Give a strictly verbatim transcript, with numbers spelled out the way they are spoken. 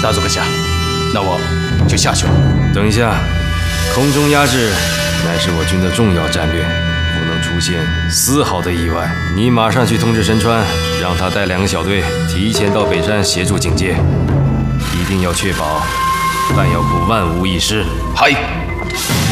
大佐阁下，那我就下去了。 等一下，空中压制乃是我军的重要战略，不能出现丝毫的意外。你马上去通知神川，让他带两个小队提前到北山协助警戒，一定要确保弹药库万无一失。 嗨。